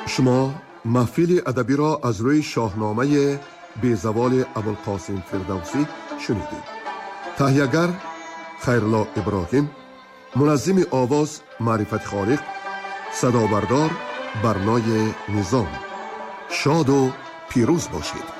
شما محفل ادبی را از روی شاهنامه بیزوال ابوالقاسم فردوسی شنیدید. تهیه‌گر خیرالله ابراهیم، منظم آواز معرفت خالق، صدابردار برنای نظام. شاد و پیروز باشید.